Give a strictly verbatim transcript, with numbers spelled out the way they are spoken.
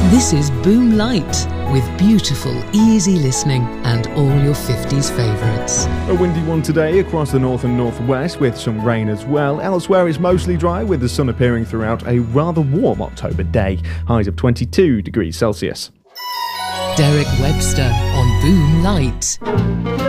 This is Boom Light, with beautiful, easy listening and all your fifties favourites. A windy one today across the north and northwest with some rain as well. Elsewhere it's mostly dry with the sun appearing throughout a rather warm October day. Highs of twenty-two degrees Celsius. Derek Webster on Boom Light.